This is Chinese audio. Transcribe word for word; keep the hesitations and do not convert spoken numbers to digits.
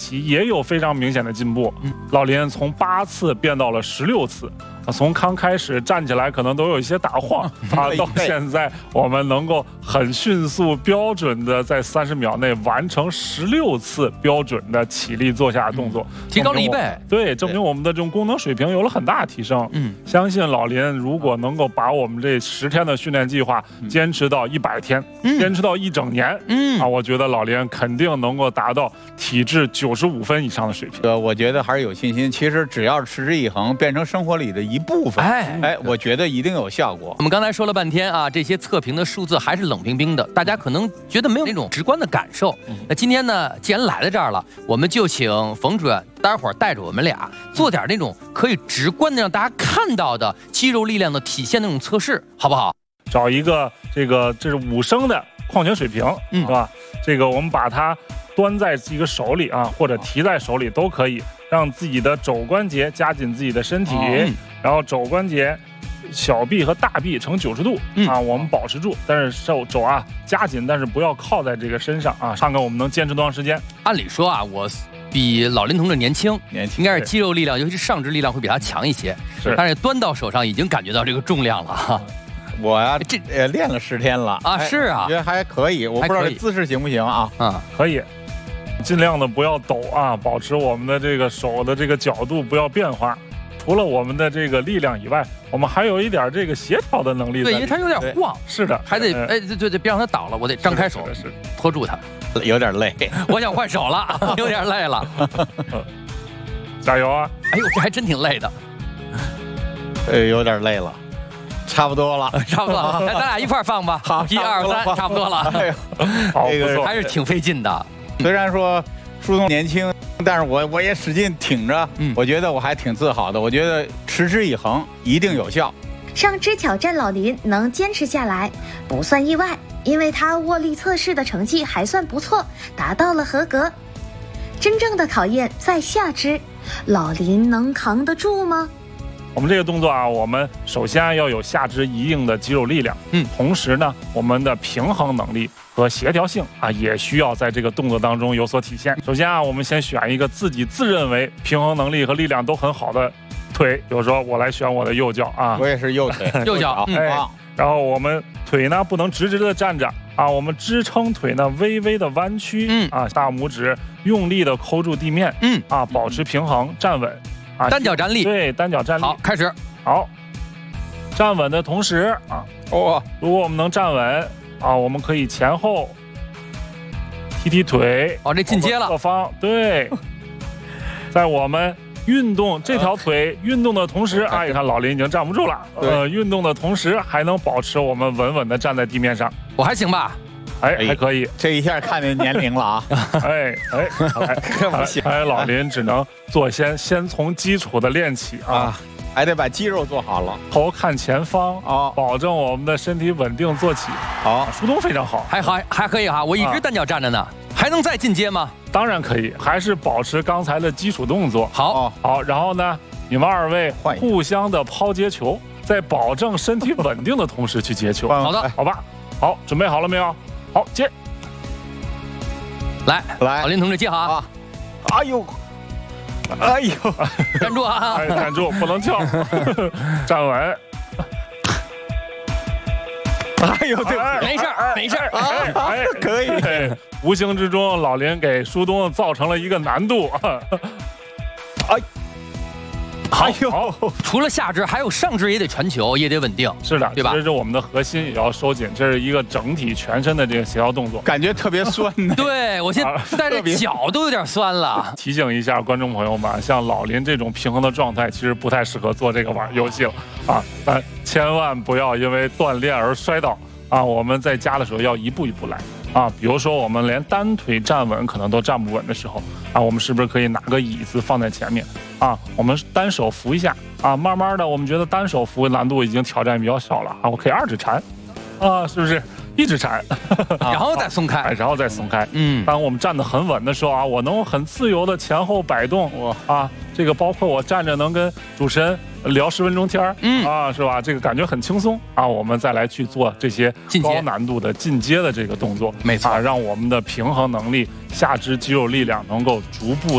体也有非常明显的进步。嗯、老林从八次变到了十六次。从刚开始站起来可能都有一些打晃啊，到现在我们能够很迅速标准的在三十秒内完成十六次标准的起立坐下动作， 嗯、提高了一倍。 对，证明我们的这种功能水平有了很大的提升。嗯，相信老林如果能够把我们这十天的训练计划坚持到一百天，嗯、坚持到一整年，嗯啊，我觉得老林肯定能够达到体质九十五分以上的水平。 呃，我觉得还是有信心。其实只要持之以恒，变成生活里的一部分，哎哎，我觉得一定有效果。 我们刚才说了半天啊，这些测评的数字还是冷冰冰的，大家可能觉得没有那种直观的感受。嗯、那今天呢，既然来到这儿了，我们就请冯主任待会儿带着我们俩做点那种可以直观的让大家看到的肌肉力量的体现那种测试，好不好？ 找一个这个这是五升的矿泉水瓶，嗯、是吧？这个我们把它端在一个手里啊，或者提在手里都可以。让自己的肘关节夹紧自己的身体，嗯、然后肘关节、小臂和大臂成九十度、嗯、啊，我们保持住，但是手肘啊夹紧，但是不要靠在这个身上啊，看看我们能坚持多长时间。 按理说啊，我比老林同志年轻，年轻应该是肌肉力量，尤其是上肢力量会比他强一些，是，但是端到手上已经感觉到这个重量了哈。 我呀、啊，这呃练了十天了啊，是啊， 我觉得还可以，我不知道这姿势行不行啊？ 啊，可以。尽量的不要抖啊，保持我们的这个手的这个角度不要变化。除了我们的这个力量以外，我们还有一点这个协调的能力。 对，因为它有点晃。是的，还得哎，对对对，别让它倒了，我得张开手， 是拖住它。 有点累， 我想换手了，有点累了。 加油啊！ 哎呦，这还真挺累的。 呃，有点累了。差不多了， 差不多了，来，咱俩一块放吧。 好， 一二三，差不多了。哎呦， 好， 这个还是挺费劲的。 虽然说舒东年轻，但是我我也使劲挺着，嗯，我觉得我还挺自豪的。我觉得持之以恒一定有效。 上肢挑战老林能坚持下来，不算意外，因为他握力测试的成绩还算不错，达到了合格。真正的考验在下肢，老林能扛得住吗？ 我们这个动作啊，我们首先要有下肢一定的肌肉力量，嗯，同时呢，我们的平衡能力和协调性啊，也需要在这个动作当中有所体现。首先啊，我们先选一个自己自认为平衡能力和力量都很好的腿，比如说我来选我的右脚啊， 我也是右腿， 右脚， 哎，然后我们腿呢不能直直的站着啊，我们支撑腿呢微微的弯曲，嗯啊，大拇指用力的抠住地面，嗯啊，保持平衡，站稳。啊、 单脚站立， 对，单脚站立。 好，开始。 好，站稳的同时啊，哦，如果我们能站稳啊，我们可以前后踢踢腿。 哦，这进阶了。 侧方对，在我们运动这条腿运动的同时啊，你看老林已经站不住了。呃，运动的同时还能保持我们稳稳的站在地面上。 我还行吧。 哎，还可以， 这一下看见年龄了啊！ 哎哎，哎，老林只能做先先从基础的练起啊， 还得把肌肉做好了。 头看前方啊，保证我们的身体稳定做起。 好， 舒东非常好， 还好还可以哈，我一直单脚站着呢，还能再进阶吗？ 当然可以，还是保持刚才的基础动作。 好， 好，然后呢，你们二位互相的抛接球，在保证身体稳定的同时去接球。 好的， 好吧，好，准备好了没有？好，接， 来来， 老林同志接好啊！ 哎呦，哎呦， 站住啊！ 哎，站住，不能跳，站稳。 哎呦，对， 没事儿，没事儿， 哎哎， 可以。 哎，无形之中，老林给舒东造成了一个难度。 哎。 好，好，除了下肢，还有上肢也得传球，也得稳定。 是的， 对吧？ 这是我们的核心也要收紧，这是一个整体全身的这个协调动作， 感觉特别酸。 对，我现在带着脚都有点酸了。 提醒一下观众朋友们，像老林这种平衡的状态，其实不太适合做这个玩游戏了啊！但千万不要因为锻炼而摔倒啊！我们在家的时候要一步一步来。啊，比如说我们连单腿站稳可能都站不稳的时候，啊，我们是不是可以拿个椅子放在前面？啊，我们单手扶一下，啊，慢慢的我们觉得单手扶难度已经挑战比较小了，啊，我可以二指禅，啊，是不是？一直缠， 然后再松开， 然后再松开。嗯，当我们站得很稳的时候啊，我能很自由的前后摆动，啊，这个包括我站着能跟主持人聊十分钟天儿，嗯啊，是吧？这个感觉很轻松啊。我们再来去做这些高难度的进阶的这个动作， 没错， 啊，让我们的平衡能力、下肢肌肉力量能够逐步